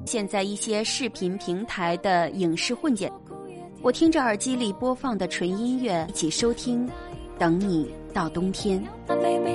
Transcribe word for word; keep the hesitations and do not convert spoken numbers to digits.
现在一些视频平台的影视混剪，我听着耳机里播放的纯音乐，一起收听《等你到冬天》。